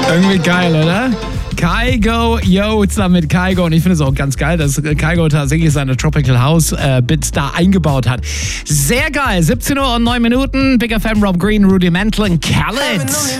Irgendwie geil, oder? Kygo, yo, zusammen mit Kygo. Und ich finde es auch ganz geil, dass Kygo tatsächlich seine Tropical House Bits da eingebaut hat. Sehr geil. 17 Uhr und 9 Minuten. Big FM, Rob Green, Rudimental und Khaled.